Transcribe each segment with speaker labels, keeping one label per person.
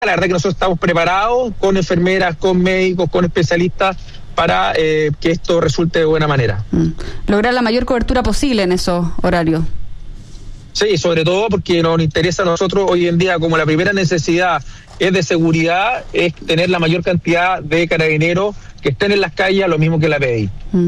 Speaker 1: La verdad que nosotros estamos preparados con enfermeras, con médicos, con especialistas para que esto resulte de buena manera.
Speaker 2: Lograr la mayor cobertura posible en esos horarios.
Speaker 1: Sí, sobre todo porque nos interesa a nosotros hoy en día, como la primera necesidad es de seguridad, es tener la mayor cantidad de carabineros que estén en las calles, lo mismo que la PDI.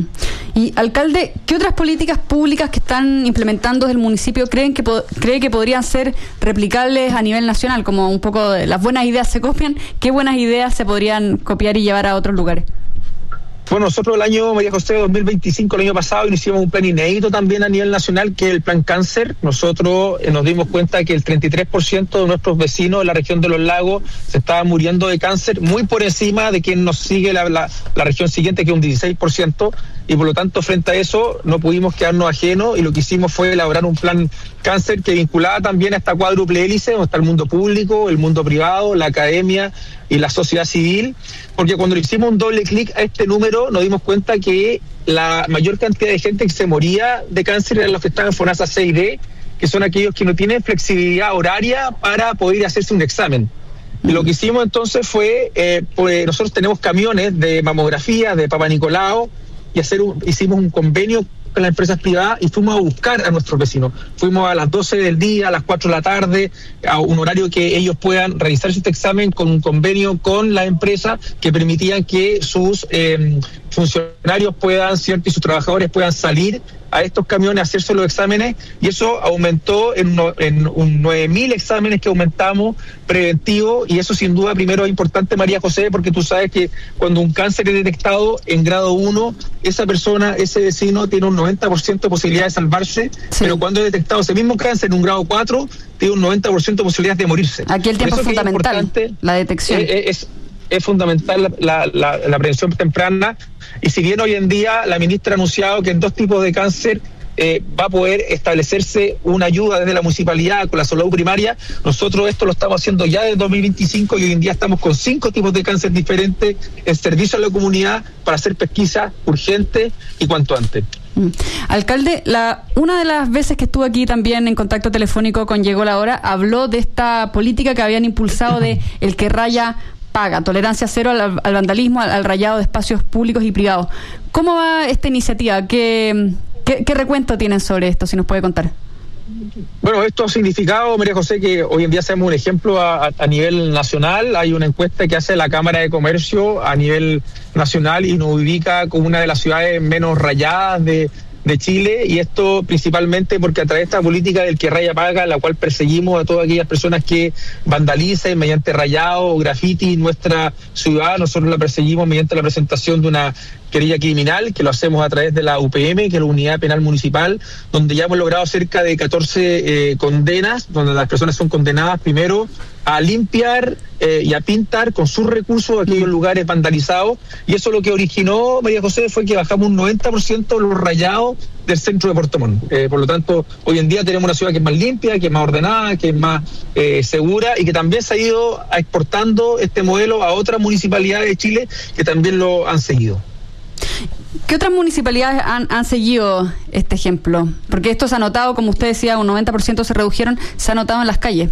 Speaker 2: Y, alcalde, ¿qué otras políticas públicas que están implementando desde el municipio cree que podrían ser replicables a nivel nacional? Como un poco de las buenas ideas se copian, ¿qué buenas ideas se podrían copiar y llevar a otros lugares?
Speaker 1: Bueno, nosotros el año, María José, 2025, el año pasado, iniciamos un plan inédito también a nivel nacional, que es el Plan Cáncer. Nosotros nos dimos cuenta que el 33% de nuestros vecinos en la región de los lagos se estaban muriendo de cáncer, muy por encima de quien nos sigue la región siguiente, que es un 16%, y por lo tanto, frente a eso, no pudimos quedarnos ajenos, y lo que hicimos fue elaborar un Plan Cáncer que vinculaba también a esta cuádruple hélice, donde está el mundo público, el mundo privado, la academia y la sociedad civil, porque cuando le hicimos un doble clic a este número nos dimos cuenta que la mayor cantidad de gente que se moría de cáncer eran los que estaban en FONASA C y D, que son aquellos que no tienen flexibilidad horaria para poder hacerse un examen. Y lo que hicimos entonces fue, pues nosotros tenemos camiones de mamografía, de Papa Nicolau, y hicimos un convenio con las empresas privadas y fuimos a buscar a nuestros vecinos. Fuimos a las 12 del día, a las 4 de la tarde, a un horario que ellos puedan realizarse este examen con un convenio con la empresa que permitían que sus funcionarios puedan, ¿cierto?, y sus trabajadores puedan salir a estos camiones a hacerse los exámenes, y eso aumentó en 9.000 exámenes que aumentamos preventivos, y eso sin duda primero es importante, María José, porque tú sabes que cuando un cáncer es detectado en grado 1, esa persona, ese vecino tiene un 90% de posibilidad de salvarse, sí. Pero cuando es detectado ese mismo cáncer en un grado 4, tiene un 90% de posibilidades de morirse.
Speaker 2: Aquí el tiempo es fundamental, la detección.
Speaker 1: Es fundamental la prevención temprana, y si bien hoy en día la ministra ha anunciado que en 2 tipos de cáncer va a poder establecerse una ayuda desde la municipalidad con la salud primaria, nosotros esto lo estamos haciendo ya desde 2025 y hoy en día estamos con 5 tipos de cáncer diferentes en servicio a la comunidad para hacer pesquisas urgentes y cuanto antes.
Speaker 2: Alcalde, una de las veces que estuve aquí también en contacto telefónico con Llegó la Hora, habló de esta política que habían impulsado de el que raya paga, tolerancia cero al vandalismo, al rayado de espacios públicos y privados. ¿Cómo va esta iniciativa? ¿Qué recuento tienen sobre esto, si nos puede contar?
Speaker 1: Bueno, esto ha significado, María José, que hoy en día seamos un ejemplo a nivel nacional. Hay una encuesta que hace la Cámara de Comercio a nivel nacional y nos ubica como una de las ciudades menos rayadas de Chile, y esto principalmente porque a través de esta política del que raya paga, la cual perseguimos a todas aquellas personas que vandalicen mediante rayado o graffiti nuestra ciudad, nosotros la perseguimos mediante la presentación de una querella criminal, que lo hacemos a través de la UPM, que es la Unidad Penal Municipal, donde ya hemos logrado cerca de 14 condenas, donde las personas son condenadas primero a limpiar y a pintar con sus recursos aquellos lugares vandalizados, y eso lo que originó, María José, fue que bajamos un 90% de los rayados del centro de Puerto Montt. Por lo tanto, hoy en día tenemos una ciudad que es más limpia, que es más ordenada, que es más segura, y que también se ha ido exportando este modelo a otras municipalidades de Chile que también lo han seguido.
Speaker 2: ¿Qué otras municipalidades han seguido este ejemplo? Porque esto se ha notado, como usted decía, un 90% se redujeron, se ha notado en las calles.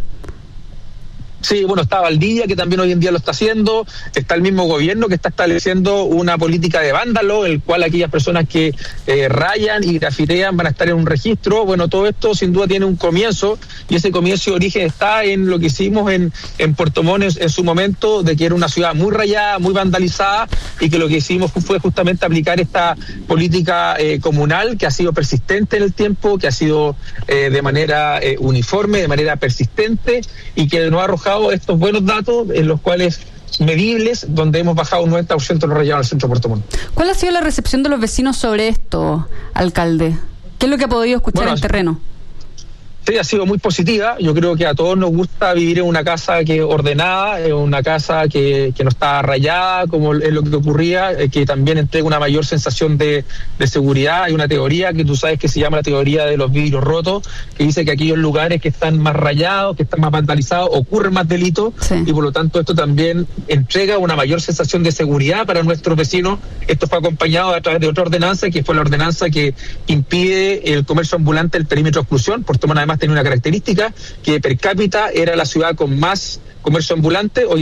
Speaker 1: Sí, bueno, está Valdivia, que también hoy en día lo está haciendo, está el mismo gobierno que está estableciendo una política de vándalo, el cual aquellas personas que rayan y grafitean van a estar en un registro. Bueno, todo esto sin duda tiene un comienzo, y ese comienzo de origen está en lo que hicimos en Puerto Montt en su momento, de que era una ciudad muy rayada, muy vandalizada, y que lo que hicimos fue justamente aplicar esta política comunal que ha sido persistente en el tiempo, que ha sido de manera uniforme, de manera persistente, y que nos ha arrojado estos buenos datos en los cuales medibles, donde hemos bajado un 90% de los rayados al centro de Puerto Montt.
Speaker 2: ¿Cuál ha sido la recepción de los vecinos sobre esto, alcalde? ¿Qué es lo que ha podido escuchar en terreno?
Speaker 1: Sí, ha sido muy positiva. Yo creo que a todos nos gusta vivir en una casa que es ordenada, en una casa que no está rayada, como es lo que ocurría, que también entrega una mayor sensación de seguridad. Hay una teoría que tú sabes que se llama la teoría de los vidrios rotos, que dice que aquellos lugares que están más rayados, que están más vandalizados, ocurren más delitos, sí. Y por lo tanto esto también entrega una mayor sensación de seguridad para nuestros vecinos. Esto fue acompañado a través de otra ordenanza, que fue la ordenanza que impide el comercio ambulante del perímetro de exclusión. Puerto Montt además tenía una característica, que per cápita era la ciudad con más comercio ambulante. Hoy